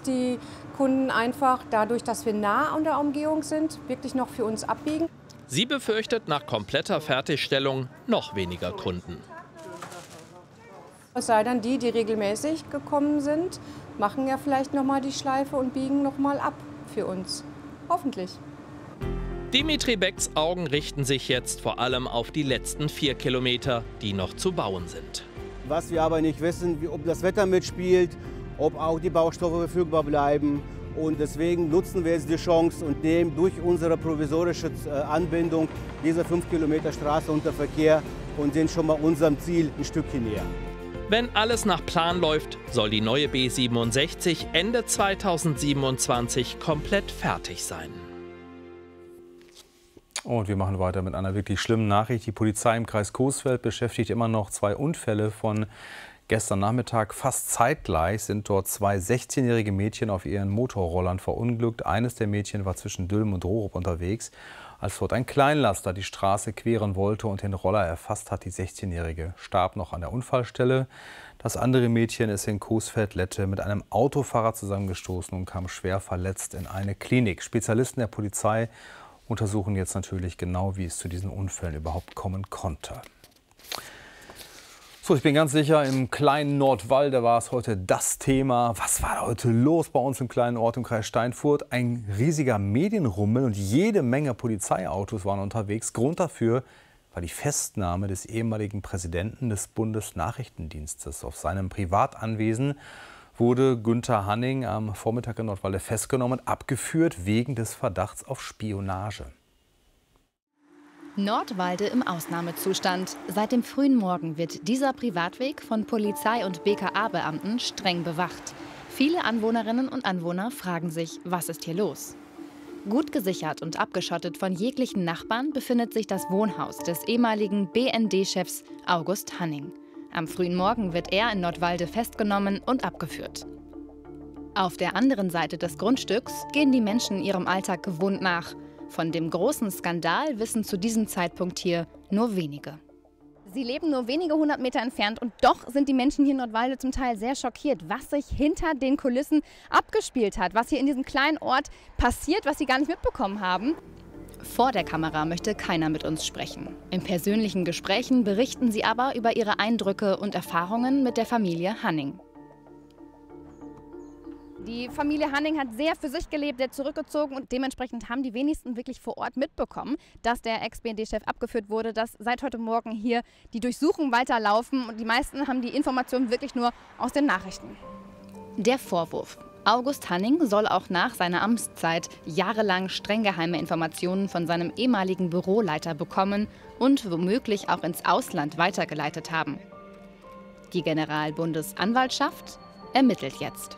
die Kunden einfach dadurch, dass wir nah an der Umgehung sind, wirklich noch für uns abbiegen. Sie befürchtet nach kompletter Fertigstellung noch weniger Kunden. Es sei denn, die regelmäßig gekommen sind, machen ja vielleicht noch mal die Schleife und biegen noch mal ab für uns. Hoffentlich. Dimitri Becks Augen richten sich jetzt vor allem auf die letzten 4 Kilometer, die noch zu bauen sind. Was wir aber nicht wissen, ob das Wetter mitspielt, ob auch die Baustoffe verfügbar bleiben. Und deswegen nutzen wir jetzt die Chance und nehmen durch unsere provisorische Anbindung diese 5 Kilometer Straße unter Verkehr und sind schon mal unserem Ziel ein Stückchen näher. Wenn alles nach Plan läuft, soll die neue B67 Ende 2027 komplett fertig sein. Und wir machen weiter mit einer wirklich schlimmen Nachricht. Die Polizei im Kreis Coesfeld beschäftigt immer noch 2 Unfälle von gestern Nachmittag. Fast zeitgleich sind dort 2 16-jährige Mädchen auf ihren Motorrollern verunglückt. Eines der Mädchen war zwischen Dülmen und Rorup unterwegs, als dort ein Kleinlaster die Straße queren wollte und den Roller erfasst hat. Die 16-jährige starb noch an der Unfallstelle. Das andere Mädchen ist in Coesfeld-Lette mit einem Autofahrer zusammengestoßen und kam schwer verletzt in eine Klinik. Spezialisten der Polizei untersuchen jetzt natürlich genau, wie es zu diesen Unfällen überhaupt kommen konnte. So, ich bin ganz sicher, im kleinen Nordwalde war es heute das Thema. Was war da heute los bei uns im kleinen Ort im Kreis Steinfurt? Ein riesiger Medienrummel und jede Menge Polizeiautos waren unterwegs. Grund dafür war die Festnahme des ehemaligen Präsidenten des Bundesnachrichtendienstes. Auf seinem Privatanwesen wurde Günther Hanning am Vormittag in Nordwalde festgenommen und abgeführt wegen des Verdachts auf Spionage. Nordwalde im Ausnahmezustand. Seit dem frühen Morgen wird dieser Privatweg von Polizei- und BKA-Beamten streng bewacht. Viele Anwohnerinnen und Anwohner fragen sich, was ist hier los? Gut gesichert und abgeschottet von jeglichen Nachbarn befindet sich das Wohnhaus des ehemaligen BND-Chefs August Hanning. Am frühen Morgen wird er in Nordwalde festgenommen und abgeführt. Auf der anderen Seite des Grundstücks gehen die Menschen ihrem Alltag gewohnt nach. Von dem großen Skandal wissen zu diesem Zeitpunkt hier nur wenige. Sie leben nur wenige 100 Meter entfernt und doch sind die Menschen hier in Nordwalde zum Teil sehr schockiert, was sich hinter den Kulissen abgespielt hat, was hier in diesem kleinen Ort passiert, was sie gar nicht mitbekommen haben. Vor der Kamera möchte keiner mit uns sprechen. In persönlichen Gesprächen berichten sie aber über ihre Eindrücke und Erfahrungen mit der Familie Hanning. Die Familie Hanning hat sehr für sich gelebt, sehr zurückgezogen und dementsprechend haben die wenigsten wirklich vor Ort mitbekommen, dass der Ex-BND-Chef abgeführt wurde, dass seit heute Morgen hier die Durchsuchungen weiterlaufen und die meisten haben die Informationen wirklich nur aus den Nachrichten. Der Vorwurf: August Hanning soll auch nach seiner Amtszeit jahrelang streng geheime Informationen von seinem ehemaligen Büroleiter bekommen und womöglich auch ins Ausland weitergeleitet haben. Die Generalbundesanwaltschaft ermittelt jetzt.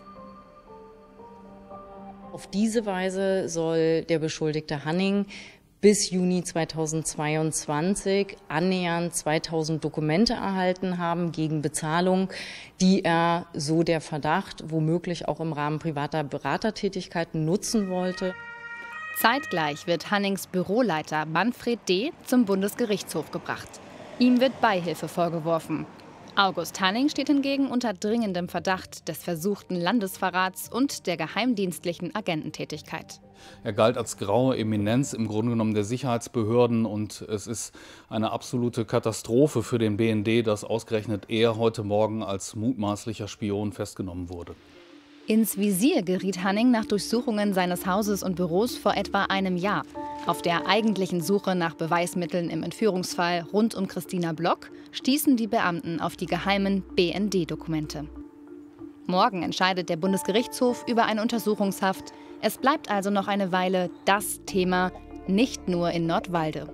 Auf diese Weise soll der Beschuldigte Hanning bis Juni 2022 annähernd 2000 Dokumente erhalten haben gegen Bezahlung, die er, so der Verdacht, womöglich auch im Rahmen privater Beratertätigkeiten nutzen wollte. Zeitgleich wird Hannings Büroleiter Manfred D. zum Bundesgerichtshof gebracht. Ihm wird Beihilfe vorgeworfen. August Hanning steht hingegen unter dringendem Verdacht des versuchten Landesverrats und der geheimdienstlichen Agententätigkeit. Er galt als graue Eminenz im Grunde genommen der Sicherheitsbehörden und es ist eine absolute Katastrophe für den BND, dass ausgerechnet er heute Morgen als mutmaßlicher Spion festgenommen wurde. Ins Visier geriet Hanning nach Durchsuchungen seines Hauses und Büros vor etwa einem Jahr. Auf der eigentlichen Suche nach Beweismitteln im Entführungsfall rund um Christina Block stießen die Beamten auf die geheimen BND-Dokumente. Morgen entscheidet der Bundesgerichtshof über eine Untersuchungshaft. Es bleibt also noch eine Weile das Thema, nicht nur in Nordwalde.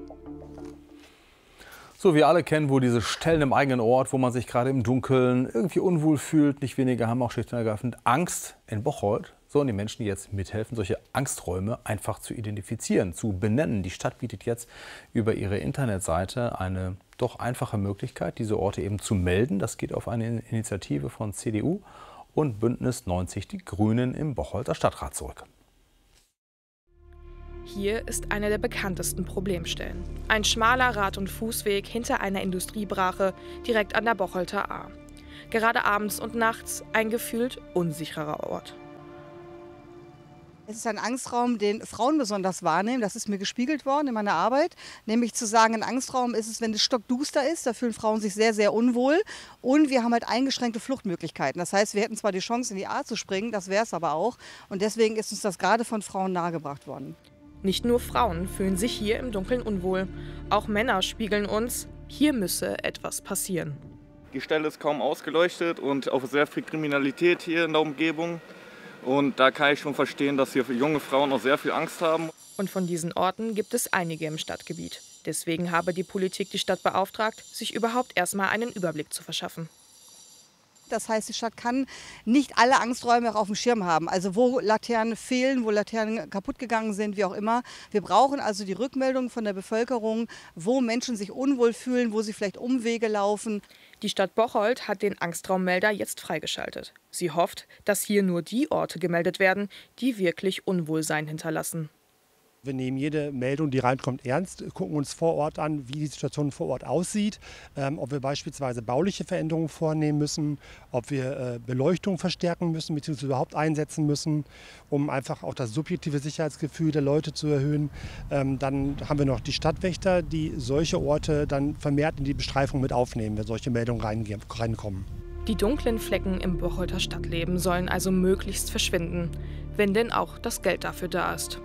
So, wir alle kennen wohl diese Stellen im eigenen Ort, wo man sich gerade im Dunkeln irgendwie unwohl fühlt. Nicht wenige haben auch schlicht und ergreifend Angst. In Bocholt sollen die Menschen jetzt mithelfen, solche Angsträume einfach zu identifizieren, zu benennen. Die Stadt bietet jetzt über ihre Internetseite eine doch einfache Möglichkeit, diese Orte eben zu melden. Das geht auf eine Initiative von CDU und Bündnis 90 Die Grünen im Bocholter Stadtrat zurück. Hier ist eine der bekanntesten Problemstellen. Ein schmaler Rad- und Fußweg hinter einer Industriebrache direkt an der Bocholter Ahr. Gerade abends und nachts ein gefühlt unsicherer Ort. Es ist ein Angstraum, den Frauen besonders wahrnehmen. Das ist mir gespiegelt worden in meiner Arbeit. Nämlich zu sagen, ein Angstraum ist es, wenn es stockduster ist. Da fühlen Frauen sich sehr, sehr unwohl. Und wir haben halt eingeschränkte Fluchtmöglichkeiten. Das heißt, wir hätten zwar die Chance, in die A zu springen, das wäre es aber auch. Und deswegen ist uns das gerade von Frauen nahegebracht worden. Nicht nur Frauen fühlen sich hier im Dunkeln unwohl. Auch Männer spiegeln uns, hier müsse etwas passieren. Die Stelle ist kaum ausgeleuchtet und auch sehr viel Kriminalität hier in der Umgebung. Und da kann ich schon verstehen, dass hier junge Frauen auch sehr viel Angst haben. Und von diesen Orten gibt es einige im Stadtgebiet. Deswegen habe die Politik die Stadt beauftragt, sich überhaupt erstmal einen Überblick zu verschaffen. Das heißt, die Stadt kann nicht alle Angsträume auch auf dem Schirm haben. Also wo Laternen fehlen, wo Laternen kaputt gegangen sind, wie auch immer. Wir brauchen also die Rückmeldung von der Bevölkerung, wo Menschen sich unwohl fühlen, wo sie vielleicht Umwege laufen. Die Stadt Bocholt hat den Angstraummelder jetzt freigeschaltet. Sie hofft, dass hier nur die Orte gemeldet werden, die wirklich Unwohlsein hinterlassen. Wir nehmen jede Meldung, die reinkommt, ernst, gucken uns vor Ort an, wie die Situation vor Ort aussieht, ob wir beispielsweise bauliche Veränderungen vornehmen müssen, ob wir Beleuchtung verstärken müssen bzw. überhaupt einsetzen müssen, um einfach auch das subjektive Sicherheitsgefühl der Leute zu erhöhen. Dann haben wir noch die Stadtwächter, die solche Orte dann vermehrt in die Bestreifung mit aufnehmen, wenn solche Meldungen reinkommen. Die dunklen Flecken im Bocholter Stadtleben sollen also möglichst verschwinden, wenn denn auch das Geld dafür da ist.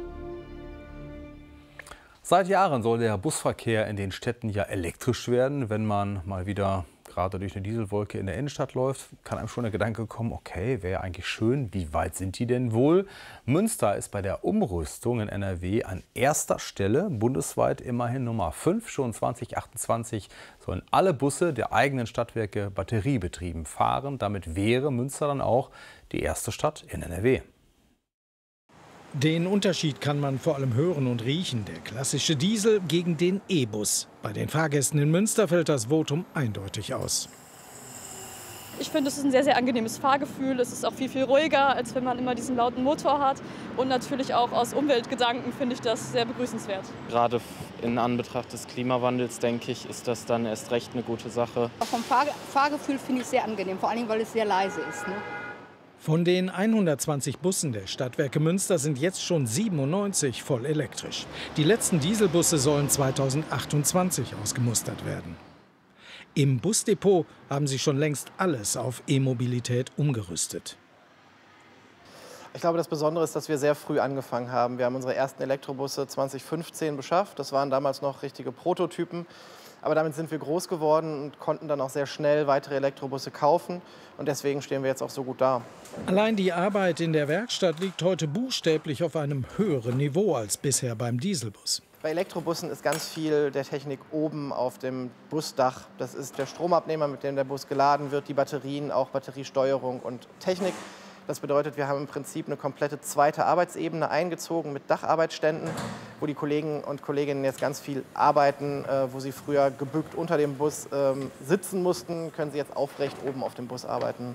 Seit Jahren soll der Busverkehr in den Städten ja elektrisch werden. Wenn man mal wieder gerade durch eine Dieselwolke in der Innenstadt läuft, kann einem schon der Gedanke kommen, okay, wäre eigentlich schön, wie weit sind die denn wohl? Münster ist bei der Umrüstung in NRW an erster Stelle, bundesweit immerhin Nummer 5. Schon 2028 sollen alle Busse der eigenen Stadtwerke batteriebetrieben fahren. Damit wäre Münster dann auch die erste Stadt in NRW. Den Unterschied kann man vor allem hören und riechen. Der klassische Diesel gegen den E-Bus. Bei den Fahrgästen in Münster fällt das Votum eindeutig aus. Ich finde, es ist ein sehr, sehr angenehmes Fahrgefühl. Es ist auch viel, viel ruhiger, als wenn man immer diesen lauten Motor hat. Und natürlich auch aus Umweltgedanken finde ich das sehr begrüßenswert. Gerade in Anbetracht des Klimawandels, denke ich, ist das dann erst recht eine gute Sache. Vom Fahrgefühl finde ich es sehr angenehm, vor allem weil es sehr leise ist. Ne? Von den 120 Bussen der Stadtwerke Münster sind jetzt schon 97 voll elektrisch. Die letzten Dieselbusse sollen 2028 ausgemustert werden. Im Busdepot haben sie schon längst alles auf E-Mobilität umgerüstet. Ich glaube, das Besondere ist, dass wir sehr früh angefangen haben. Wir haben unsere ersten Elektrobusse 2015 beschafft. Das waren damals noch richtige Prototypen. Aber damit sind wir groß geworden und konnten dann auch sehr schnell weitere Elektrobusse kaufen. Und deswegen stehen wir jetzt auch so gut da. Allein die Arbeit in der Werkstatt liegt heute buchstäblich auf einem höheren Niveau als bisher beim Dieselbus. Bei Elektrobussen ist ganz viel der Technik oben auf dem Busdach. Das ist der Stromabnehmer, mit dem der Bus geladen wird, die Batterien, auch Batteriesteuerung und Technik. Das bedeutet, wir haben im Prinzip eine komplette zweite Arbeitsebene eingezogen mit Dacharbeitsständen, wo die Kollegen und Kolleginnen jetzt ganz viel arbeiten. Wo sie früher gebückt unter dem Bus sitzen mussten, können sie jetzt aufrecht oben auf dem Bus arbeiten.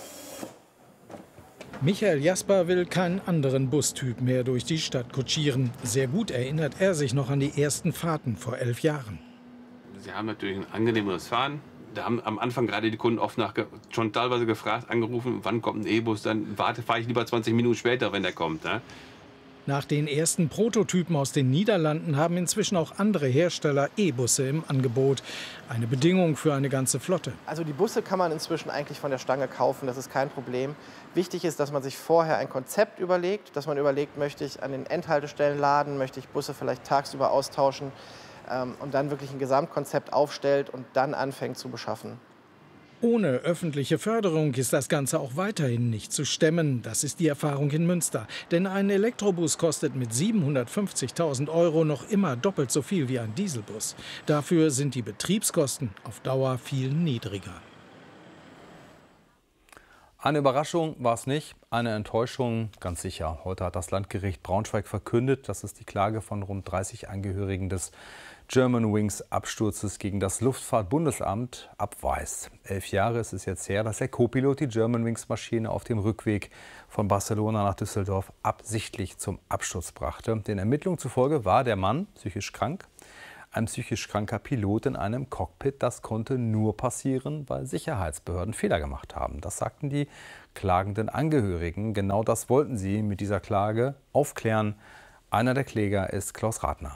Michael Jasper will keinen anderen Bustyp mehr durch die Stadt kutschieren. Sehr gut erinnert er sich noch an die ersten Fahrten vor 11 Jahren. Sie haben natürlich ein angenehmeres Fahren. Da haben am Anfang gerade die Kunden oft schon teilweise gefragt, angerufen, wann kommt ein E-Bus, dann fahre ich lieber 20 Minuten später, wenn der kommt. Ne? Nach den ersten Prototypen aus den Niederlanden haben inzwischen auch andere Hersteller E-Busse im Angebot. Eine Bedingung für eine ganze Flotte. Also die Busse kann man inzwischen eigentlich von der Stange kaufen, das ist kein Problem. Wichtig ist, dass man sich vorher ein Konzept überlegt, dass man überlegt, möchte ich an den Endhaltestellen laden, möchte ich Busse vielleicht tagsüber austauschen. Und dann wirklich ein Gesamtkonzept aufstellt und dann anfängt zu beschaffen. Ohne öffentliche Förderung ist das Ganze auch weiterhin nicht zu stemmen. Das ist die Erfahrung in Münster. Denn ein Elektrobus kostet mit 750.000 € noch immer doppelt so viel wie ein Dieselbus. Dafür sind die Betriebskosten auf Dauer viel niedriger. Eine Überraschung war es nicht, eine Enttäuschung ganz sicher. Heute hat das Landgericht Braunschweig verkündet, dass es die Klage von rund 30 Angehörigen des Germanwings-Absturzes gegen das Luftfahrtbundesamt abweist. 11 Jahre ist es jetzt her, dass der Co-Pilot die Germanwings-Maschine auf dem Rückweg von Barcelona nach Düsseldorf absichtlich zum Absturz brachte. Den Ermittlungen zufolge war der Mann psychisch krank. Ein psychisch kranker Pilot in einem Cockpit, das konnte nur passieren, weil Sicherheitsbehörden Fehler gemacht haben. Das sagten die klagenden Angehörigen. Genau das wollten sie mit dieser Klage aufklären. Einer der Kläger ist Klaus Rathner.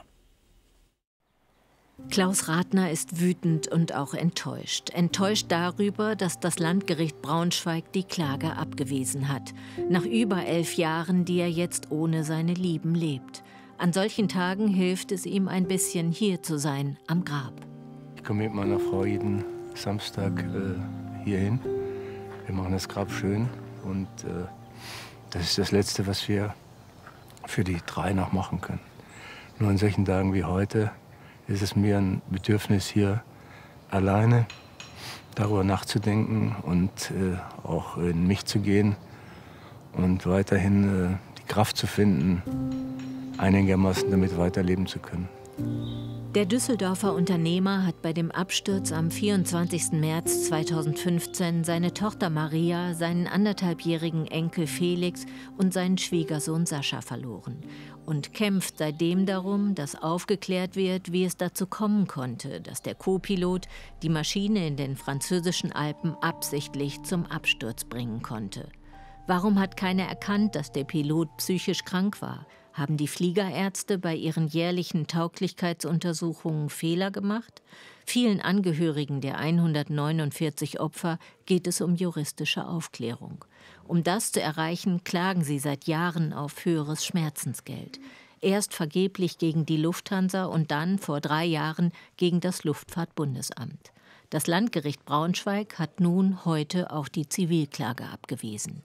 Klaus Rathner ist wütend und auch enttäuscht. Enttäuscht darüber, dass das Landgericht Braunschweig die Klage abgewiesen hat. Nach über 11 Jahren, die er jetzt ohne seine Lieben lebt. An solchen Tagen hilft es ihm ein bisschen, hier zu sein, am Grab. Ich komme mit meiner Frau jeden Samstag hier hin. Wir machen das Grab schön und das ist das Letzte, was wir für die 3 noch machen können. Nur an solchen Tagen wie heute ist es mir ein Bedürfnis, hier alleine darüber nachzudenken und auch in mich zu gehen und weiterhin die Kraft zu finden, einigermaßen damit weiterleben zu können. Der Düsseldorfer Unternehmer hat bei dem Absturz am 24. März 2015 seine Tochter Maria, seinen 1,5-jährigen Enkel Felix und seinen Schwiegersohn Sascha verloren und kämpft seitdem darum, dass aufgeklärt wird, wie es dazu kommen konnte, dass der Co-Pilot die Maschine in den französischen Alpen absichtlich zum Absturz bringen konnte. Warum hat keiner erkannt, dass der Pilot psychisch krank war? Haben die Fliegerärzte bei ihren jährlichen Tauglichkeitsuntersuchungen Fehler gemacht? Vielen Angehörigen der 149 Opfer geht es um juristische Aufklärung. Um das zu erreichen, klagen sie seit Jahren auf höheres Schmerzensgeld. Erst vergeblich gegen die Lufthansa und dann vor 3 Jahren gegen das Luftfahrtbundesamt. Das Landgericht Braunschweig hat nun heute auch die Zivilklage abgewiesen.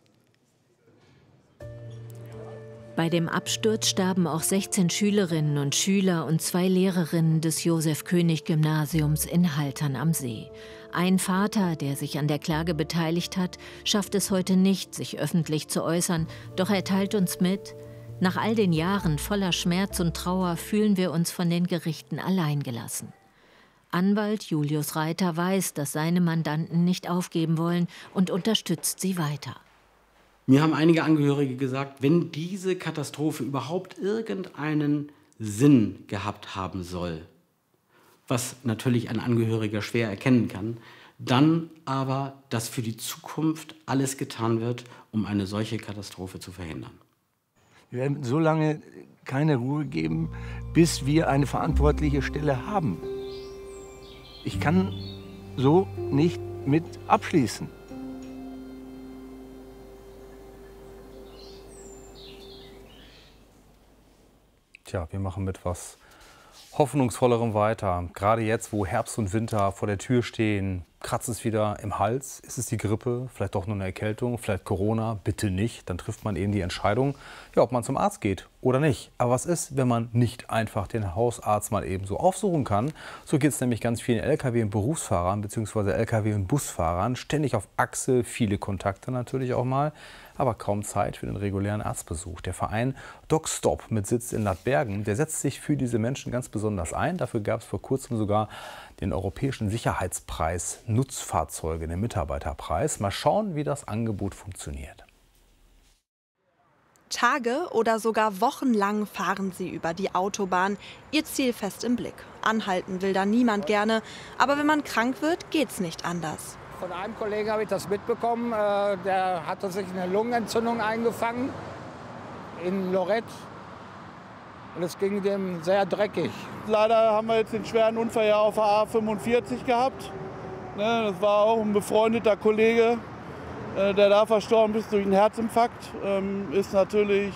Bei dem Absturz starben auch 16 Schülerinnen und Schüler und 2 Lehrerinnen des Josef-König-Gymnasiums in Haltern am See. Ein Vater, der sich an der Klage beteiligt hat, schafft es heute nicht, sich öffentlich zu äußern. Doch er teilt uns mit: Nach all den Jahren voller Schmerz und Trauer fühlen wir uns von den Gerichten alleingelassen. Anwalt Julius Reiter weiß, dass seine Mandanten nicht aufgeben wollen und unterstützt sie weiter. Mir haben einige Angehörige gesagt, wenn diese Katastrophe überhaupt irgendeinen Sinn gehabt haben soll, was natürlich ein Angehöriger schwer erkennen kann, dann aber, dass für die Zukunft alles getan wird, um eine solche Katastrophe zu verhindern. Wir werden so lange keine Ruhe geben, bis wir eine verantwortliche Stelle haben. Ich kann so nicht mit abschließen. Tja, wir machen mit was Hoffnungsvollerem weiter. Gerade jetzt, wo Herbst und Winter vor der Tür stehen, kratzt es wieder im Hals. Ist es die Grippe? Vielleicht doch nur eine Erkältung? Vielleicht Corona? Bitte nicht. Dann trifft man eben die Entscheidung, ja, ob man zum Arzt geht oder nicht. Aber was ist, wenn man nicht einfach den Hausarzt mal eben so aufsuchen kann? So geht es nämlich ganz vielen Lkw- und Berufsfahrern bzw. Lkw- und Busfahrern. Ständig auf Achse, viele Kontakte natürlich auch mal, aber kaum Zeit für den regulären Arztbesuch. Der Verein DocStop mit Sitz in Ladbergen, der setzt sich für diese Menschen ganz besonders ein. Dafür gab es vor kurzem sogar den Europäischen Sicherheitspreis Nutzfahrzeuge, den Mitarbeiterpreis. Mal schauen, wie das Angebot funktioniert. Tage oder sogar wochenlang fahren sie über die Autobahn, ihr Ziel fest im Blick. Anhalten will da niemand gerne, aber wenn man krank wird, geht's nicht anders. Von einem Kollegen habe ich das mitbekommen, der hatte sich eine Lungenentzündung eingefangen in Lorette und es ging dem sehr dreckig. Leider haben wir jetzt den schweren Unfall ja auf der A45 gehabt. Das war auch ein befreundeter Kollege, der da verstorben ist durch einen Herzinfarkt. Ist natürlich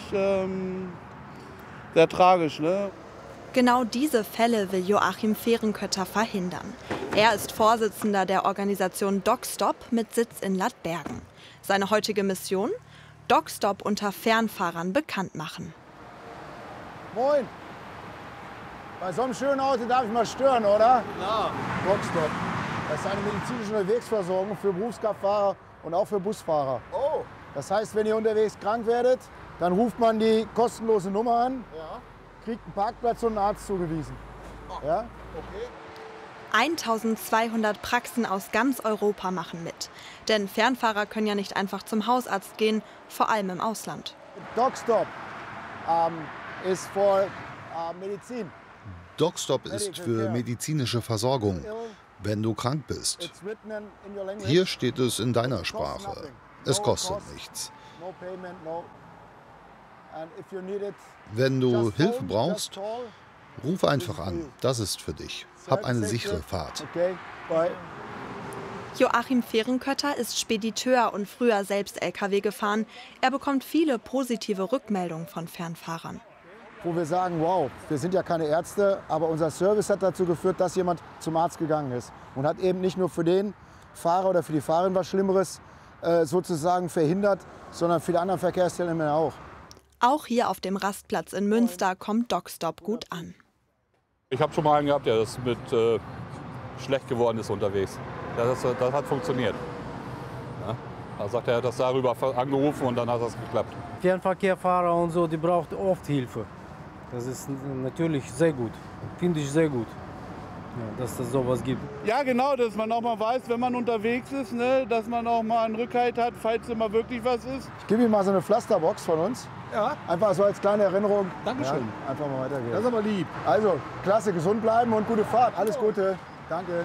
sehr tragisch. Ne? Genau diese Fälle will Joachim Fehrenkötter verhindern. Er ist Vorsitzender der Organisation DocStop mit Sitz in Ladbergen. Seine heutige Mission? DocStop unter Fernfahrern bekannt machen. Moin! Bei so einem schönen Auto darf ich mal stören, oder? Ja. DocStop. Das ist eine medizinische Unterwegsversorgung für Berufskraftfahrer und auch für Busfahrer. Oh. Das heißt, wenn ihr unterwegs krank werdet, dann ruft man die kostenlose Nummer an, ja, kriegt einen Parkplatz und einen Arzt zugewiesen. Oh. Ja? Okay. 1200 Praxen aus ganz Europa machen mit. Denn Fernfahrer können ja nicht einfach zum Hausarzt gehen, vor allem im Ausland. DocStop ist für Medizin. DocStop ist für medizinische Versorgung, wenn du krank bist. Hier steht es in deiner Sprache. Es kostet nichts. Wenn du Hilfe brauchst, ruf einfach an. Das ist für dich. Hab eine sichere Fahrt. Joachim Fehrenkötter ist Spediteur und früher selbst Lkw gefahren. Er bekommt viele positive Rückmeldungen von Fernfahrern. Wo wir sagen, wow, wir sind ja keine Ärzte, aber unser Service hat dazu geführt, dass jemand zum Arzt gegangen ist. Und hat eben nicht nur für den Fahrer oder für die Fahrerin was Schlimmeres sozusagen verhindert, sondern viele andere Verkehrsteilnehmer auch. Auch hier auf dem Rastplatz in Münster kommt DocStop gut an. Ich habe schon mal einen gehabt, der ist mit schlecht geworden ist unterwegs. Das hat funktioniert. Ja? Da sagt er, hat das darüber angerufen und dann hat das geklappt. Fernverkehrfahrer und so, die braucht oft Hilfe. Das ist natürlich sehr gut, finde ich sehr gut, ja, dass es sowas gibt. Ja genau, dass man auch mal weiß, wenn man unterwegs ist, ne, dass man auch mal einen Rückhalt hat, falls immer wirklich was ist. Ich gebe Ihnen mal so eine Pflasterbox von uns. Ja. Einfach so als kleine Erinnerung. Dankeschön. Ja, einfach mal weitergehen. Das ist aber lieb. Also, klasse, gesund bleiben und gute Fahrt. Alles Gute. Danke.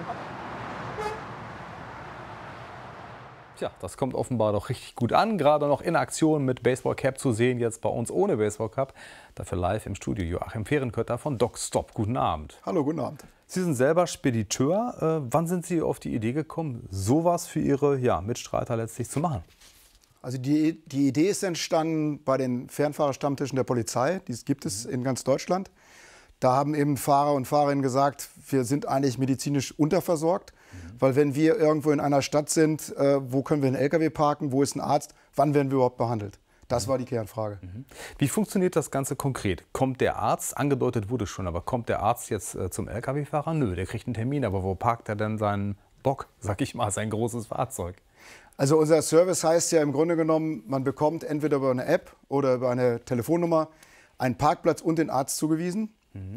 Tja, das kommt offenbar doch richtig gut an. Gerade noch in Aktion mit Baseballcap zu sehen, jetzt bei uns ohne Baseballcap. Dafür live im Studio Joachim Fehrenkötter von DocStop. Guten Abend. Hallo, guten Abend. Sie sind selber Spediteur. Wann sind Sie auf die Idee gekommen, sowas für Ihre Mitstreiter letztlich zu machen? Also die Idee ist entstanden bei den Fernfahrerstammtischen der Polizei. Die gibt es in ganz Deutschland. Da haben eben Fahrer und Fahrerinnen gesagt, wir sind eigentlich medizinisch unterversorgt. Weil wenn wir irgendwo in einer Stadt sind, wo können wir einen LKW parken, wo ist ein Arzt, wann werden wir überhaupt behandelt? Das war die Kernfrage. Wie funktioniert das Ganze konkret? Kommt der Arzt, angedeutet wurde schon, aber kommt der Arzt jetzt zum LKW-Fahrer? Nö, der kriegt einen Termin, aber wo parkt er denn seinen Bock, sag ich mal, sein großes Fahrzeug? Also unser Service heißt ja im Grunde genommen, man bekommt entweder über eine App oder über eine Telefonnummer einen Parkplatz und den Arzt zugewiesen.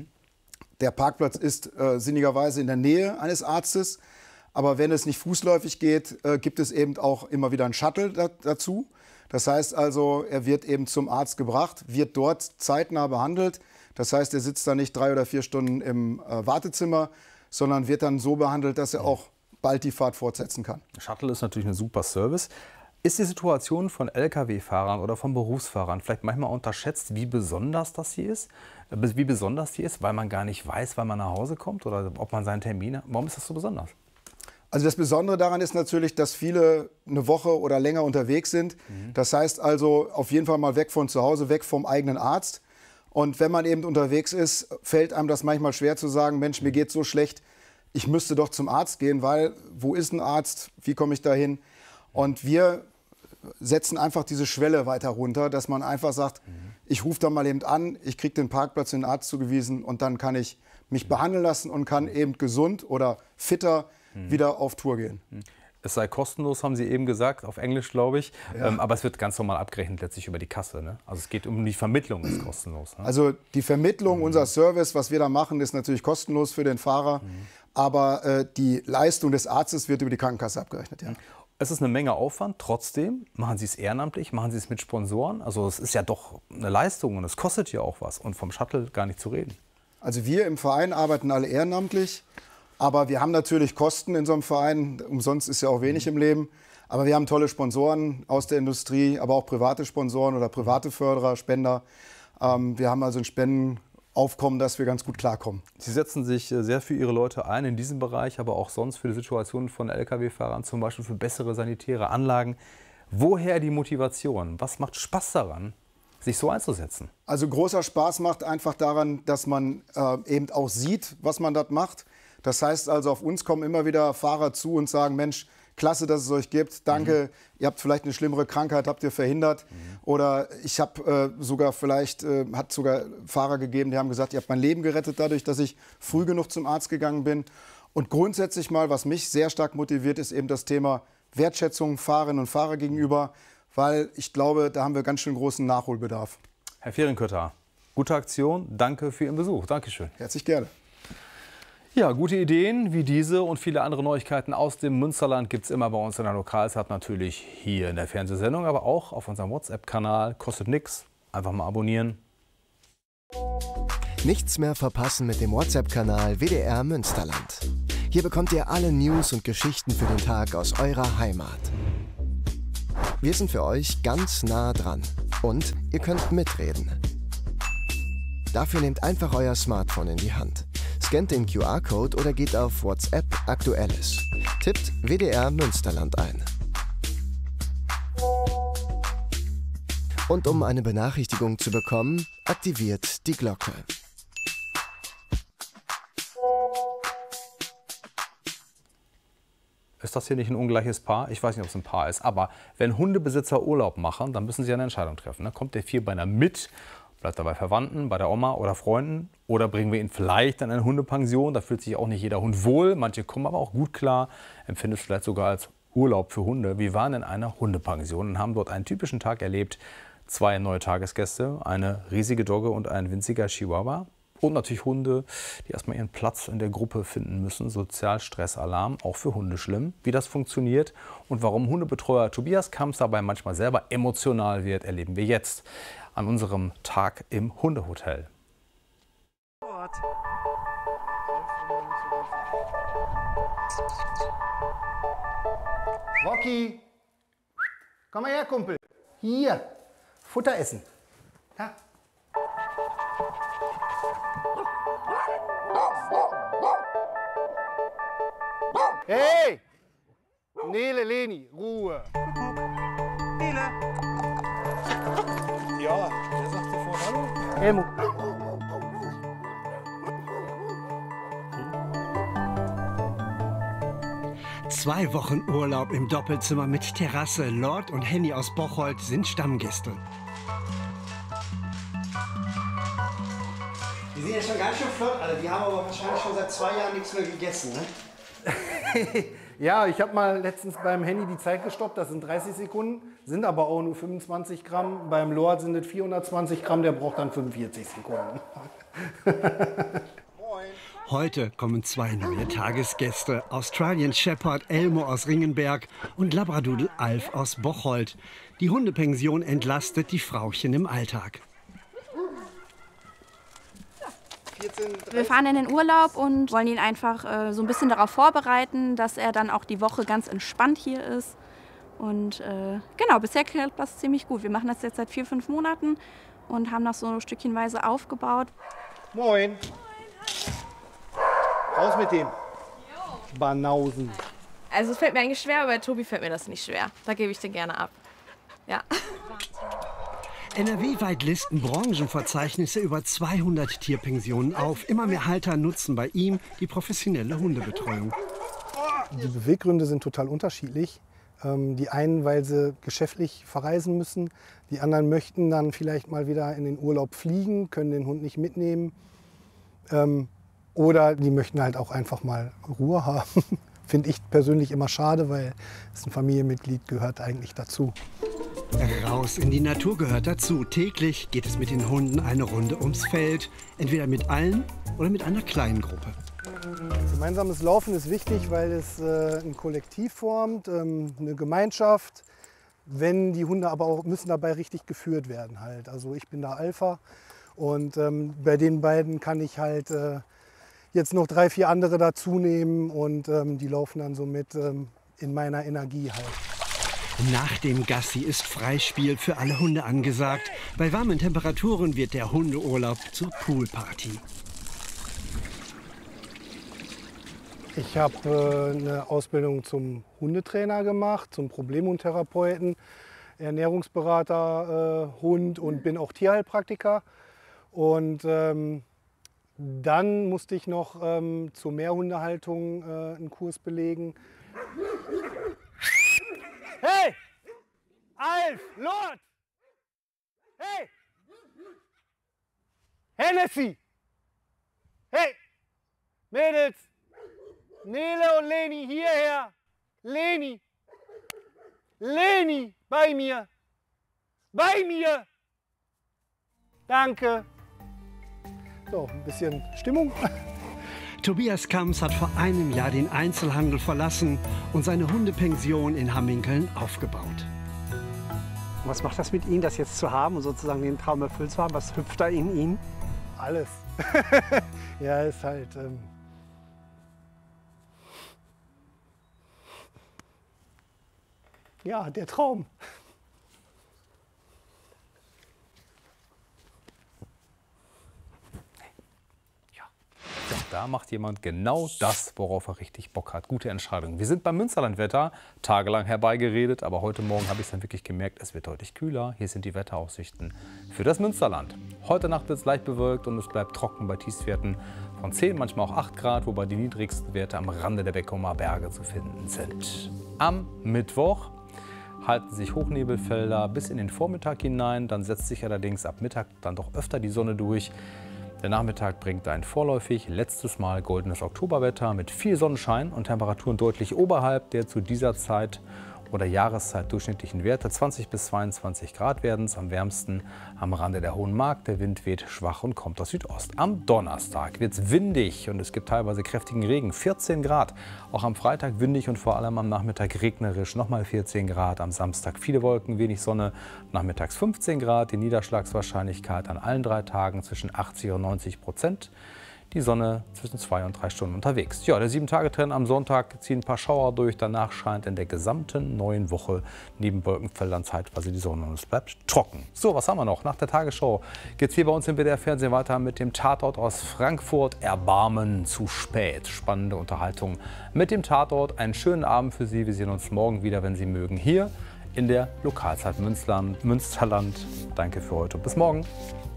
Der Parkplatz ist sinnigerweise in der Nähe eines Arztes. Aber wenn es nicht fußläufig geht, gibt es eben auch immer wieder einen Shuttle dazu. Das heißt also, er wird eben zum Arzt gebracht, wird dort zeitnah behandelt. Das heißt, er sitzt da nicht 3 oder 4 Stunden im Wartezimmer, sondern wird dann so behandelt, dass er auch bald die Fahrt fortsetzen kann. Shuttle ist natürlich ein super Service. Ist die Situation von Lkw-Fahrern oder von Berufsfahrern vielleicht manchmal unterschätzt, wie besonders das hier ist? Wie besonders die ist, weil man gar nicht weiß, wann man nach Hause kommt oder ob man seinen Termin hat? Warum ist das so besonders? Also das Besondere daran ist natürlich, dass viele eine Woche oder länger unterwegs sind. Das heißt also auf jeden Fall mal weg von zu Hause, weg vom eigenen Arzt. Und wenn man eben unterwegs ist, fällt einem das manchmal schwer zu sagen, Mensch, mir geht's so schlecht, ich müsste doch zum Arzt gehen, weil wo ist ein Arzt, wie komme ich da hin? Und wir setzen einfach diese Schwelle weiter runter, dass man einfach sagt, ich rufe da mal eben an, ich kriege den Parkplatz in den Arzt zugewiesen und dann kann ich mich behandeln lassen und kann eben gesund oder fitter wieder auf Tour gehen. Es sei kostenlos, haben Sie eben gesagt, auf Englisch, glaube ich. Ja. Aber es wird ganz normal abgerechnet letztlich über die Kasse. Ne? Also es geht um die Vermittlung, ist kostenlos. Ne? Also die Vermittlung, unser Service, was wir da machen, ist natürlich kostenlos für den Fahrer. Aber die Leistung des Arztes wird über die Krankenkasse abgerechnet. Ja. Es ist eine Menge Aufwand. Trotzdem machen Sie es ehrenamtlich, machen Sie es mit Sponsoren. Also es ist ja doch eine Leistung und es kostet ja auch was. Und vom Shuttle gar nicht zu reden. Also wir im Verein arbeiten alle ehrenamtlich. Aber wir haben natürlich Kosten in so einem Verein. Umsonst ist ja auch wenig im Leben. Aber wir haben tolle Sponsoren aus der Industrie, aber auch private Sponsoren oder private Förderer, Spender. Wir haben also ein Spendenaufkommen, dass wir ganz gut klarkommen. Sie setzen sich sehr für Ihre Leute ein in diesem Bereich, aber auch sonst für die Situation von Lkw-Fahrern, zum Beispiel für bessere sanitäre Anlagen. Woher die Motivation? Was macht Spaß daran, sich so einzusetzen? Also großer Spaß macht einfach daran, dass man eben auch sieht, was man dort macht. Das heißt also, auf uns kommen immer wieder Fahrer zu und sagen, Mensch, klasse, dass es euch gibt, danke, ihr habt vielleicht eine schlimmere Krankheit, habt ihr verhindert. Oder ich habe hat sogar Fahrer gegeben, die haben gesagt, ihr habt mein Leben gerettet dadurch, dass ich früh genug zum Arzt gegangen bin. Und grundsätzlich mal, was mich sehr stark motiviert, ist eben das Thema Wertschätzung Fahrerinnen und Fahrer gegenüber, weil ich glaube, da haben wir ganz schön großen Nachholbedarf. Herr Fehrenkötter, gute Aktion, danke für Ihren Besuch. Dankeschön. Herzlich gerne. Ja, gute Ideen wie diese und viele andere Neuigkeiten aus dem Münsterland gibt es immer bei uns in der Lokalzeit, natürlich hier in der Fernsehsendung, aber auch auf unserem WhatsApp-Kanal. Kostet nichts. Einfach mal abonnieren. Nichts mehr verpassen mit dem WhatsApp-Kanal WDR Münsterland. Hier bekommt ihr alle News und Geschichten für den Tag aus eurer Heimat. Wir sind für euch ganz nah dran und ihr könnt mitreden. Dafür nehmt einfach euer Smartphone in die Hand, scannt den QR-Code oder geht auf WhatsApp Aktuelles. Tippt WDR Münsterland ein. Und um eine Benachrichtigung zu bekommen, aktiviert die Glocke. Ist das hier nicht ein ungleiches Paar? Ich weiß nicht, ob es ein Paar ist. Aber wenn Hundebesitzer Urlaub machen, dann müssen sie eine Entscheidung treffen. Kommt der Vierbeiner mit, bleibt er bei Verwandten, bei der Oma oder Freunden? Oder bringen wir ihn vielleicht in eine Hundepension? Da fühlt sich auch nicht jeder Hund wohl. Manche kommen aber auch gut klar, empfinden es vielleicht sogar als Urlaub für Hunde. Wir waren in einer Hundepension und haben dort einen typischen Tag erlebt. 2 neue Tagesgäste, eine riesige Dogge und ein winziger Chihuahua. Und natürlich Hunde, die erstmal ihren Platz in der Gruppe finden müssen. Sozialstressalarm, auch für Hunde schlimm. Wie das funktioniert und warum Hundebetreuer Tobias Kamps dabei manchmal selber emotional wird, erleben wir jetzt an unserem Tag im Hundehotel. Rocky, komm mal her, Kumpel. Hier, Futter essen. Da. Hey! Nele, Leni, Ruhe. Nele. Ja, wer sagt sofort Hallo? Helmut. Zwei Wochen Urlaub im Doppelzimmer mit Terrasse. Lord und Henny aus Bocholt sind Stammgäste. Die sind ja schon ganz schön flott, alle. Die haben aber wahrscheinlich schon seit 2 Jahren nichts mehr gegessen, ne? Ja, ich habe mal letztens beim Henny die Zeit gestoppt. Das sind 30 Sekunden, sind aber auch nur 25 Gramm. Beim Lord sind es 420 Gramm, der braucht dann 45 Sekunden. Heute kommen 2 neue Tagesgäste. Australian Shepherd Elmo aus Ringenberg und Labradoodle Alf aus Bocholt. Die Hundepension entlastet die Frauchen im Alltag. Wir fahren in den Urlaub und wollen ihn einfach so ein bisschen darauf vorbereiten, dass er dann auch die Woche ganz entspannt hier ist. Und genau, bisher klappt das ziemlich gut. Wir machen das jetzt seit 4, 5 Monaten und haben das so stückchenweise aufgebaut. Moin. Raus mit dem. Banausen. Also es fällt mir eigentlich schwer, aber bei Tobi fällt mir das nicht schwer. Da gebe ich dir gerne ab. Ja. NRW-weit listen Branchenverzeichnisse über 200 Tierpensionen auf. Immer mehr Halter nutzen bei ihm die professionelle Hundebetreuung. Die Beweggründe sind total unterschiedlich. Die einen, weil sie geschäftlich verreisen müssen. Die anderen möchten dann vielleicht mal wieder in den Urlaub fliegen, können den Hund nicht mitnehmen. Oder die möchten halt auch einfach mal Ruhe haben. Finde ich persönlich immer schade, weil es ein Familienmitglied gehört eigentlich dazu. Raus in die Natur gehört dazu. Täglich geht es mit den Hunden eine Runde ums Feld. Entweder mit allen oder mit einer kleinen Gruppe. Gemeinsames Laufen ist wichtig, weil es ein Kollektiv formt, eine Gemeinschaft. Wenn die Hunde aber auch müssen dabei richtig geführt werden halt. Also ich bin da Alpha und bei den beiden kann ich halt jetzt noch 3, 4 andere dazu nehmen und die laufen dann so mit in meiner Energie halt. Nach dem Gassi ist Freispiel für alle Hunde angesagt. Bei warmen Temperaturen wird der Hundeurlaub zur Poolparty. Ich habe eine Ausbildung zum Hundetrainer gemacht, zum Problemhundtherapeuten, Ernährungsberater, Hund und bin auch Tierheilpraktiker. Und dann musste ich noch zur Mehrhundehaltung einen Kurs belegen. Hey! Alf! Lord! Hey! Hennessy! Hey! Mädels! Nele und Leni hierher! Leni! Leni! Bei mir! Bei mir! Danke! So, ein bisschen Stimmung. Tobias Kamps hat vor einem Jahr den Einzelhandel verlassen und seine Hundepension in Hamminkeln aufgebaut. Was macht das mit Ihnen, das jetzt zu haben und sozusagen den Traum erfüllt zu haben? Was hüpft da in Ihnen? Alles. Ja, ist halt... ja, der Traum. Ja, da macht jemand genau das, worauf er richtig Bock hat. Gute Entscheidung. Wir sind beim Münsterland-Wetter tagelang herbeigeredet, aber heute Morgen habe ich es dann wirklich gemerkt, es wird deutlich kühler. Hier sind die Wetteraussichten für das Münsterland. Heute Nacht wird es leicht bewölkt und es bleibt trocken bei Tiefstwerten von 10, manchmal auch 8 Grad, wobei die niedrigsten Werte am Rande der Beckumer Berge zu finden sind. Am Mittwoch halten sich Hochnebelfelder bis in den Vormittag hinein. Dann setzt sich allerdings ab Mittag dann doch öfter die Sonne durch. Der Nachmittag bringt ein vorläufig letztes Mal goldenes Oktoberwetter mit viel Sonnenschein und Temperaturen deutlich oberhalb der zu dieser Zeit oder Jahreszeit durchschnittlichen Werte. 20 bis 22 Grad werden es, am wärmsten am Rande der Hohen Mark. Der Wind weht schwach und kommt aus Südost. Am Donnerstag wird es windig und es gibt teilweise kräftigen Regen, 14 Grad. Auch am Freitag windig und vor allem am Nachmittag regnerisch, nochmal 14 Grad. Am Samstag viele Wolken, wenig Sonne, nachmittags 15 Grad. Die Niederschlagswahrscheinlichkeit an allen 3 Tagen zwischen 80 und 90%. Die Sonne zwischen 2 und 3 Stunden unterwegs. Ja, der 7-Tage-Trend am Sonntag ziehen ein paar Schauer durch. Danach scheint in der gesamten neuen Woche neben Wolkenfeldern zeitweise die Sonne und es bleibt trocken. So, was haben wir noch? Nach der Tagesschau geht es hier bei uns im WDR-Fernsehen weiter mit dem Tatort aus Frankfurt. Erbarmen zu spät. Spannende Unterhaltung mit dem Tatort. Einen schönen Abend für Sie. Wir sehen uns morgen wieder, wenn Sie mögen, hier in der Lokalzeit Münsterland. Danke für heute. Bis morgen.